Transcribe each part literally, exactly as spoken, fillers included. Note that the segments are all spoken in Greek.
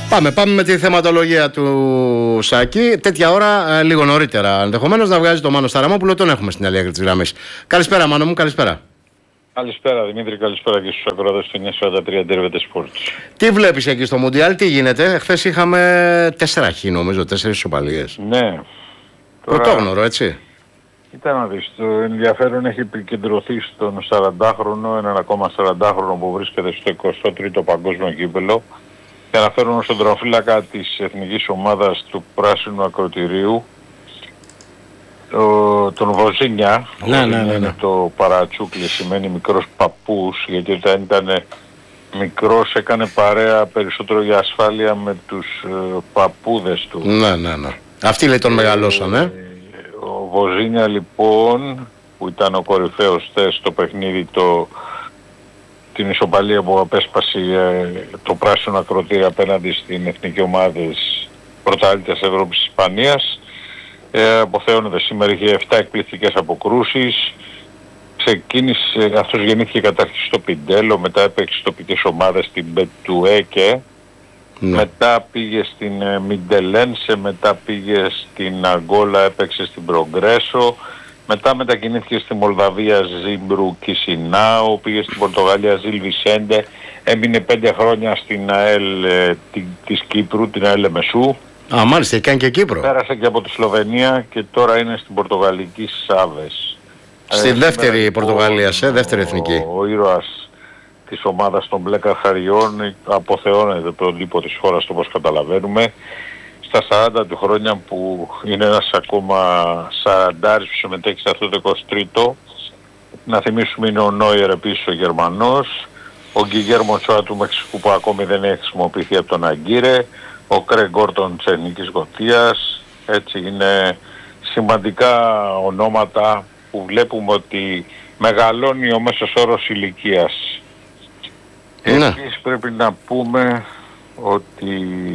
Πάμε, πάμε με τη θεματολογία του Σάκη. Τέτοια ώρα, λίγο νωρίτερα ενδεχομένως, να βγάζει το Μάνο Σταραμόπουλο. Τον έχουμε στην άλλη άκρη της γραμμής. Καλησπέρα, Μάνο μου, καλησπέρα. Καλησπέρα Δημήτρη, καλησπέρα και στους ακροατές του εννιά σαράντα τρία Derwent Sports. Τι βλέπεις εκεί στο Μουντιάλ, τι γίνεται? Χθες είχαμε τέσσερα χ, νομίζω, τέσσερις ισοπαλίες. Ναι. Πρωτόγνωρο, έτσι. Κοίτα να δεις, το ενδιαφέρον έχει επικεντρωθεί στον σαραντάχρονο, έναν ακόμα σαραντάχρονο που βρίσκεται στο εικοστό τρίτο παγκόσμιο κύπελλο, και αναφέρομαι στον τροφύλακα της εθνικής ομάδας του πράσινου ακροτηρίου, το, τον Βοζίνια. Ναι, ναι, ναι, ναι. Το παρατσούκλι σημαίνει μικρός παππούς, γιατί όταν ήταν μικρός έκανε παρέα περισσότερο για ασφάλεια με τους ε, παππούδες του. Ναι, ναι, ναι. Αυτοί λέει τον μεγαλώσαν, ε. Ο Βοζίνια λοιπόν, που ήταν ο κορυφαίος θες στο παιχνίδι, το, την ισοπαλία που απέσπασε ε, το πράσινο ακροτήριο απέναντι στην εθνική ομάδα της πρωταθλήτριας Ευρώπης Ισπανίας, ε, αποθέωνεται σήμερα, είχε επτά εκπληκτικές αποκρούσεις. Ξεκίνησε, αυτός γεννήθηκε καταρχήν στο Πιντέλο, μετά έπαιξε στο ποιητές ομάδες στην Μπετουέκε, ναι. Μετά πήγε στην ε, Μιντελένσε, μετά πήγε στην Αγκόλα, έπαιξε στην Προγκρέσο, μετά μετακινήθηκε στη Μολδαβία Ζίμπρου Κισινάου, πήγε στην Πορτογαλία Ζιλ Βισέντε, έμεινε πέντε χρόνια στην ΑΕΛ ε, τη, της Κύπρου, την ΑΕΛ Μεσού. Α, μάλιστα, κάνει και Κύπρο. Πέρασε και από τη Σλοβενία και τώρα είναι στην Πορτογαλική Σάβες. Στη ε, δεύτερη λοιπόν, Πορτογαλία, σε δεύτερη εθνική. Ο, ο ήρωας της ομάδας των μπλε καθαριών αποθεώνεται τον τύπο της χώρας, όπως καταλαβαίνουμε, στα σαράντα του χρόνια, που είναι ένας ακόμα σαραντάρης που συμμετέχει σε αυτό το εικοστό τρίτο. Να θυμίσουμε είναι ο Νόιερ επίσης ο Γερμανός, ο Γκιγέρμο Τσόα του Μεξικού που ακόμη δεν έχει χρησιμοποιηθεί από τον Αγκύρε, ο Κρέγκ Γκόρτον της Εθνικής Σκωτίας. Έτσι είναι σημαντικά ονόματα που βλέπουμε ότι μεγαλώνει ο μέσος όρος ηλικίας. Ναι. Επίσης πρέπει να πούμε ότι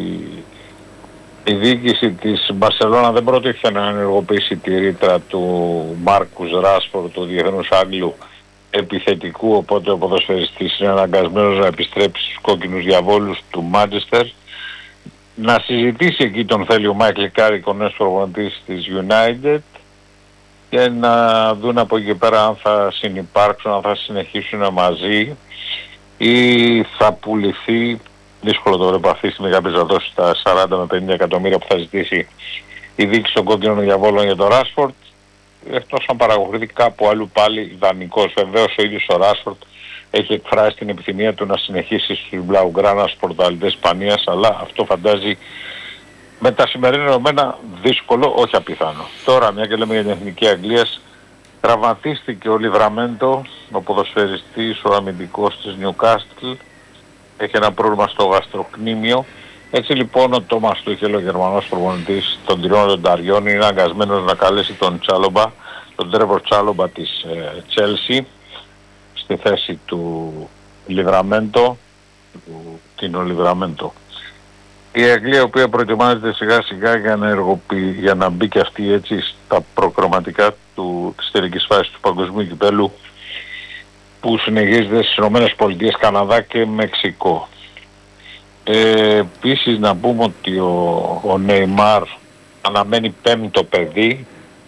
η διοίκηση της Μπαρσελόνα δεν προτίθεται να ενεργοποιήσει τη ρήτρα του Μάρκους Ράσφορντ, του διεθνούς Άγγλου επιθετικού, οπότε ο ποδοσφαιριστής είναι αναγκασμένος να επιστρέψει στους κόκκινους διαβόλους του Μάντσεστερ. Να συζητήσει εκεί τον θέλει ο Μάικλ Κάρικ, ο νέος προπονητής της United, και να δουν από εκεί πέρα αν θα συνυπάρξουν, αν θα συνεχίσουν μαζί ή θα πουληθεί. Δύσκολο το βλέπω αυτή τη στιγμή κάποιος να δώσει τα σαράντα με πενήντα εκατομμύρια που θα ζητήσει η διοίκηση των κόκκινων διαβόλων για τον Ράσφορντ, εκτός αν παραγωγηθεί κάπου αλλού πάλι δανεικός. Βεβαίως ο ίδιος ο Ράσφορντ έχει εκφράσει την επιθυμία του να συνεχίσει στους Μπλαουγκράνας πρωταθλητές Ισπανίας, αλλά αυτό φαντάζει με τα σημερινά δεδομένα δύσκολο, όχι απιθανό. Τώρα, μια και λέμε για την Εθνική Αγγλίας, τραυματίστηκε ο Λιβραμέντο, ο ποδοσφαιριστής, ο αμυντικός της Νιουκάστλ. Έχει ένα πρόβλημα στο γαστροκνήμιο. Έτσι λοιπόν ο Τόμας Τούχελ, ο Γερμανός προπονητής των τριών των Ταριών, είναι αγκασμένος να καλέσει τον Τσάλομπα, τον Τρέβορ Τσάλομπα της Τσέλσι, ε, στη θέση του Λιβραμέντο, του Τίνο Λιβραμέντο. Η Αγγλία, η οποία προετοιμάζεται σιγά σιγά για να, εργοποιη... για να μπει και αυτή έτσι στα προκριματικά του... της τελικής φάσης του παγκοσμίου κυπέλλου, που συνεχίζεται στις ΗΠΑ, Καναδά και Μεξικό. Ε, επίσης να πούμε ότι ο, ο Νεϊμάρ αναμένει πέμπτο παιδί,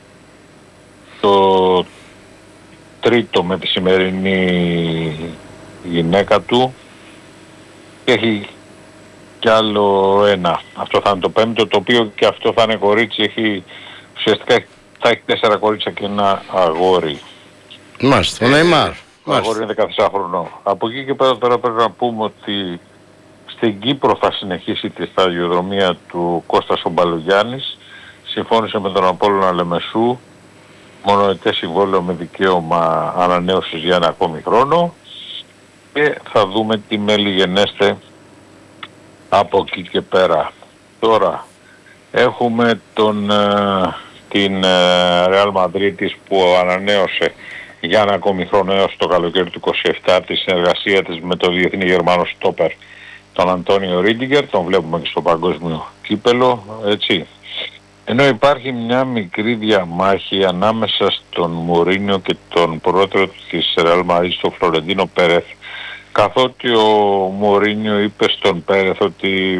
το τρίτο με τη σημερινή γυναίκα του, και έχει κι άλλο ένα. Αυτό θα είναι το πέμπτο, το οποίο και αυτό θα είναι κορίτσι. Έχει, ουσιαστικά θα έχει τέσσερα κορίτσια και ένα αγόρι. Μάλιστα, ο Νεϊμάρ. Το αγόρι είναι δεκατέσσερα χρονών. Από εκεί και πέρα τώρα πρέπει να πούμε ότι στην Κύπρο θα συνεχίσει τη σταδιοδρομία του Κώστας ο Μπαλογιάννης. Συμφώνησε με τον Απόλλωνα Λεμεσού, μονοετές συμβόλαιο με δικαίωμα ανανέωσης για ένα ακόμη χρόνο, και θα δούμε τι μέλη γενέστε από εκεί και πέρα. Τώρα έχουμε τον, την Real Madrid που ανανέωσε για ένα ακόμη χρόνο έως το καλοκαίρι του είκοσι επτά τη συνεργασία της με το διεθνή Γερμανό στόπερ τον Αντώνιο Ρίντιγκερ, τον βλέπουμε και στο παγκόσμιο κύπελλο, έτσι. Ενώ υπάρχει μια μικρή διαμάχη ανάμεσα στον Μουρίνιο και τον πρόεδρο της Real Madrid, τον Φλωρεντίνο Πέρεθ, καθότι ο Μουρίνιο είπε στον Πέρεθ ότι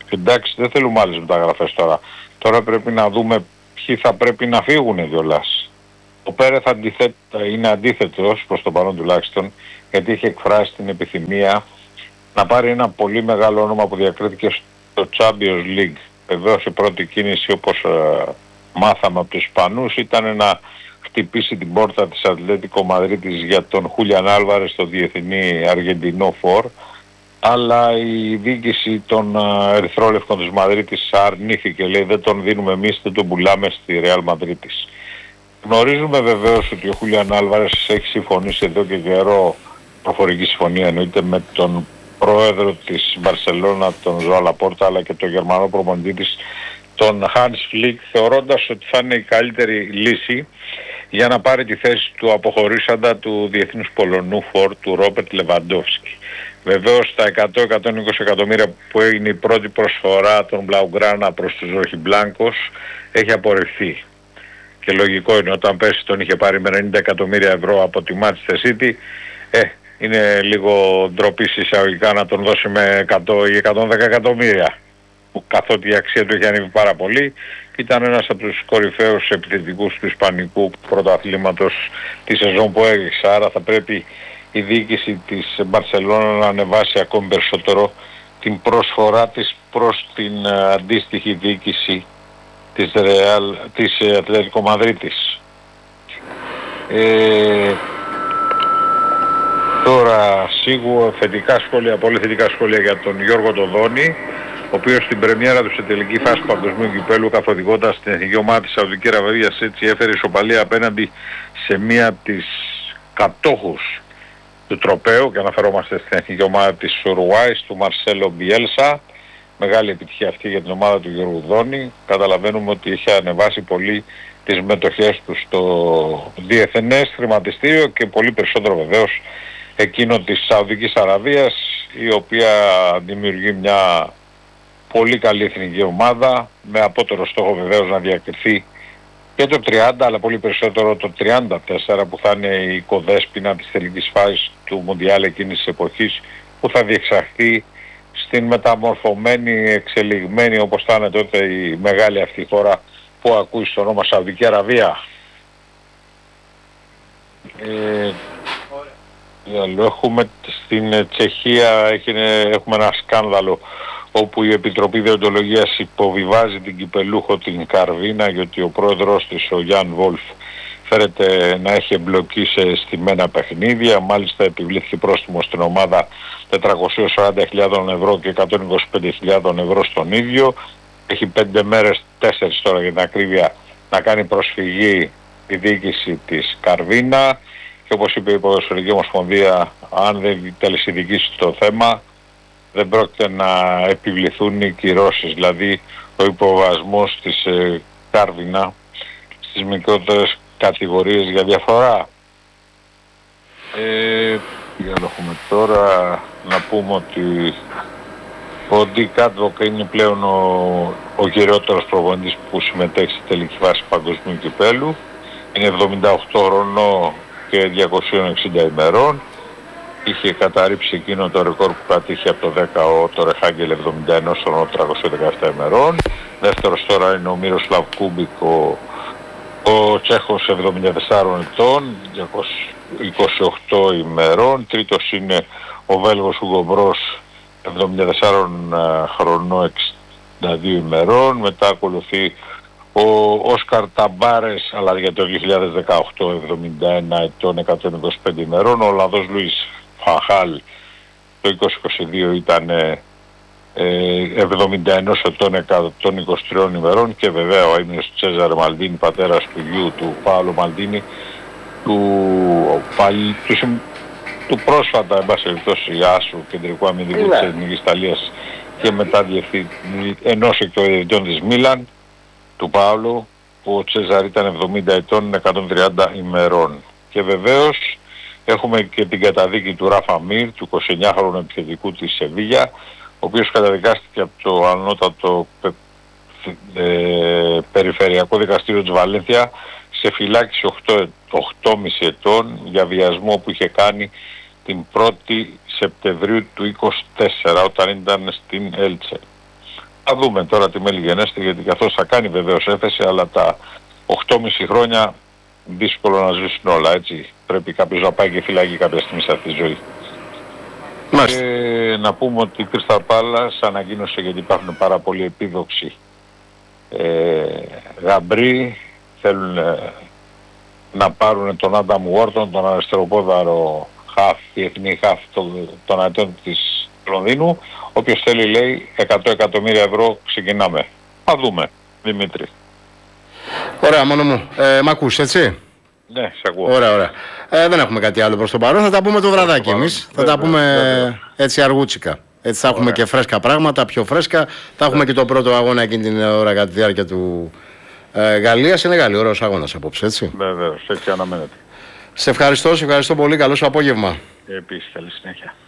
Εντάξει, δεν θέλουμε άλλες μεταγραφές τώρα. Τώρα πρέπει να δούμε ποιοι θα πρέπει να φύγουν κιόλας. Ο Πέρεθ αντιθέ... είναι αντίθετος προς το παρόν τουλάχιστον, γιατί είχε εκφράσει την επιθυμία να πάρει ένα πολύ μεγάλο όνομα που διακρίθηκε στο Champions League. Βεβαίως η πρώτη κίνηση, όπως ε, μάθαμε από τους Ισπανούς, ήταν να χτυπήσει την πόρτα της Ατλέτικο Μαδρίτης για τον Χούλιαν Άλβαρες, το διεθνή Αργεντινό φορ, αλλά η διοίκηση των uh, Ερυθρόλευκων της Μαδρίτης αρνήθηκε, λέει δεν τον δίνουμε εμείς, δεν τον πουλάμε στη Ρεάλ Μαδρίτης. Γνωρίζουμε βεβαίως ότι ο Χούλιαν Άλβαρες έχει συμφωνήσει εδώ και καιρό, προφορική συμφωνία εννοείται, με τον πρόεδρο της Μπαρσελόνα, τον Ζωά Λαπόρτα, αλλά και τον Γερμανό προπονητή της, τον Hans Flick, θεωρώντας ότι θα είναι η καλύτερη λύση για να πάρει τη θέση του αποχωρήσαντα του διεθνούς Πολωνού φορ, του Ρόπερτ Λεβαντόφσκι. Βεβαίως τα εκατό με εκατόν είκοσι εκατομμύρια που έγινε η πρώτη προσφορά των Μπλαουγκράνα προς τους Ροχιμπλάνκος έχει απορριφθεί. Και λογικό είναι, όταν πέρσι τον είχε πάρει με ενενήντα εκατομμύρια ευρώ από τη Manchester City, ε, είναι λίγο ντροπή εισαγωγικά να τον δώσει με εκατό ή εκατόν δέκα εκατομμύρια. Που καθότι η αξία του έχει ανέβει πάρα πολύ, ήταν ένας από τους κορυφαίους επιθετικούς του Ισπανικού πρωταθλήματος τη σεζόν που έριξε. Άρα θα πρέπει η διοίκηση της Μπαρσελόνα να ανεβάσει ακόμη περισσότερο την προσφορά της προς την uh, αντίστοιχη διοίκηση της, Real, της Ατλέτικο Μαδρίτης. Ε, τώρα σίγουρα θετικά σχόλια, πολύ θετικά σχόλια για τον Γιώργο Τοδόνη, ο οποίος στην πρεμιέρα του σε τελική φάση του Παγκοσμίου Κυπέλλου, καθοδηγώντας την εθνική ομάδα της Σαουδική Αραβίας, έτσι έφερε ισοπαλία απέναντι σε μία από τις κατόχους του τροπαίου, και αναφερόμαστε στην εθνική ομάδα της Ουρουάης, του Μαρσέλο Μπιέλσα. Μεγάλη επιτυχία αυτή για την ομάδα του Γιώργου Δόνη. Καταλαβαίνουμε ότι είχε ανεβάσει πολύ τις μετοχές του στο διεθνές χρηματιστήριο και πολύ περισσότερο βεβαίως εκείνο της Σαουδικής Αραβίας, η οποία δημιουργεί μια πολύ καλή εθνική ομάδα με απότερο στόχο βεβαίως να διακριθεί και το τριάντα, αλλά πολύ περισσότερο το τριάντα τέσσερα, που θα είναι η οικοδέσποινα της τελικής φάσης του Μουντιάλ εκείνης της εποχής, που θα διεξαχθεί στην μεταμορφωμένη, εξελιγμένη, όπως θα είναι τότε η μεγάλη αυτή χώρα που ακούει στο όνομα Σαουδική Αραβία. Ε, έχουμε στην Τσεχία έχουμε ένα σκάνδαλο όπου η Επιτροπή Δεοντολογίας υποβιβάζει την κυπελούχο την Καρβίνα, γιατί ο πρόεδρος της, ο Γιάν Βόλφ, φέρεται να έχει εμπλοκή σε στημένα παιχνίδια. Μάλιστα επιβλήθηκε πρόστιμο στην ομάδα τετρακόσιες σαράντα χιλιάδες ευρώ και εκατόν είκοσι πέντε χιλιάδες ευρώ στον ίδιο. Έχει πέντε μέρες, τέσσερις τώρα για την ακρίβεια, να κάνει προσφυγή η διοίκηση της Καρβίνα, και όπως είπε η Ποδοσφαιρική Ομοσπονδία, αν δεν τελεσιδικήσει το θέμα, δεν πρόκειται να επιβληθούν οι κυρώσεις, δηλαδή ο υποβασμός της ε, Κάρβινα στις μικρότερες κατηγορίες για διαφορά. Ε, για να έχουμε τώρα να πούμε ότι ο Ντίκ Άντβοκ είναι πλέον ο, ο γερότερος προπονητής που συμμετέχει στη τελική φάση παγκοσμίου κυπέλλου. Είναι εβδομήντα οκτώ χρονών και διακόσιες εξήντα ημερών. Είχε καταρρύψει εκείνο το ρεκόρ που κατήχε από το δέκα ο το Ρεχάγκελ, εβδομήντα ένα χρονών τριακόσιες δεκαεπτά ημερών. Δεύτερος τώρα είναι ο Μύροσλαβ Κούμπικ, ο, ο Τσέχος εβδομήντα τέσσερα ετών, διακόσιες είκοσι οκτώ ημερών. Τρίτος είναι ο Βέλγος Ουγκο Μπρος, εβδομήντα τέσσερα χρονών εξήντα δύο ημερών. Μετά ακολουθεί ο Όσκαρ Ταμπάρες, αλλά για το δύο χιλιάδες δεκαοκτώ, εβδομήντα ένα ετών, εκατόν είκοσι πέντε ημερών. Ο Ολλανδός Λουίς Φαχάλ το είκοσι είκοσι δύο ήταν ε, εβδομήντα ένα ετών, εκατόν είκοσι τρία ημερών. Και βέβαια ο έμεινος Τσέζαρ Μαλντίνι, πατέρας του γιου του Πάολο Μαλντίνι, του, του, του πρόσφατα, εν πάση περιπτώσει, Άσου, κεντρικού αμυντικού της Εθνικής Ιταλίας, και μετά διευθυντή, ενός εκ των διευθυντών της Μίλαν, του Πάολο, που ο Τσέζαρ ήταν εβδομήντα ετών, εκατόν τριάντα ημερών. Και βεβαίως έχουμε και την καταδίκη του Ράφα Μίρ, του είκοσι εννιά χρονού επιθετικού της Σεβίγια, ο οποίος καταδικάστηκε από το ανώτατο ε, περιφερειακό δικαστήριο της Βαλένθια σε φυλάκιση οκτώ κόμμα πέντε ετών για βιασμό που είχε κάνει την πρώτη Σεπτεμβρίου του είκοσι τέσσερα, όταν ήταν στην Έλτσε. Θα δούμε τώρα τη Μελιγενέστη, γιατί καθώς θα κάνει βεβαίως έφεση, αλλά τα οκτώ και μισό χρόνια δύσκολο να ζήσουν όλα, έτσι. Πρέπει κάποιος να πάει και φυλακή κάποια στιγμή σε αυτή τη ζωή. Μάλιστα. Και να πούμε ότι η Crystal Palace ανακοίνωσε, γιατί υπάρχουν πάρα πολλοί επίδοξοι ε, γαμπροί, θέλουν ε, να πάρουν τον Άνταμ Γουόρτον, τον αριστεροπόδαρο χαφ, διεθνή χαφ των, των ατών της Λονδίνου. Όποιος θέλει, λέει, εκατό εκατομμύρια ευρώ ξεκινάμε. Θα δούμε, Δημήτρη. Ωραία, μόνο μου. Ε, μ' ακούς, έτσι? Ναι, σε ακούω. Ωραία, ωραία. Ε, δεν έχουμε κάτι άλλο προς το παρόν. Θα τα πούμε το βραδάκι εμείς. Θα τα πούμε βέβαια, έτσι αργούτσικα. Έτσι θα έχουμε ωραία. Και φρέσκα πράγματα, πιο φρέσκα. Θα έχουμε και το πρώτο αγώνα εκείνη την ώρα κατά τη διάρκεια του ε, Γαλλίας. Είναι Γαλλία, ωραίος αγώνας απόψε, έτσι. Βεβαίως, έτσι αναμένεται. Σε ευχαριστώ, σε ευχαριστώ πολύ. Καλό σου απόγευμα. Επίσης, καλή συνέχεια.